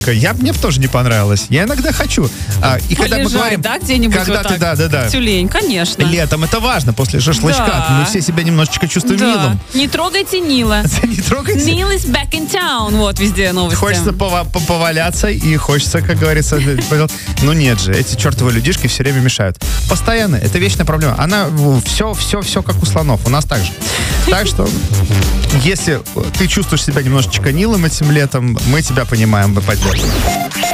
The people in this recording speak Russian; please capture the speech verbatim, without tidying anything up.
Я, мне бы тоже не понравилось. Я иногда хочу. А, и Полежать, когда мы говорим, да, где-нибудь когда вот ты, так, да, да, да. тюлень, конечно. Летом это важно, после шашлычка. Да. Мы все себя немножечко чувствуем Да. милым. Не трогайте Нила. Не трогайте. Нил is back in town. Вот везде новости. Хочется пова- поваляться и хочется, как говорится, ну нет же, эти чертовы людишки все время мешают. Постоянно, это вечная проблема. Она все, все, все как у слонов, у нас так же. Так что, если ты чувствуешь себя немножечко Нилом этим летом, мы тебя понимаем, мы поддерживаем.